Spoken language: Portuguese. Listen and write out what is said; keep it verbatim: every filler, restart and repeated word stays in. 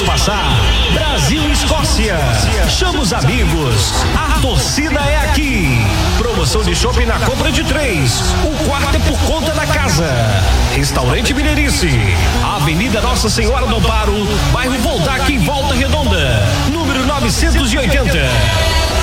passar. Brasil e Escócia. Chama os amigos. A torcida é aqui. Promoção de shopping na compra de três. O quarto é por conta da casa. Restaurante Mineirice. Avenida Nossa Senhora do Amparo, bairro Voltac, em Volta Redonda. Número novecentos e oitenta.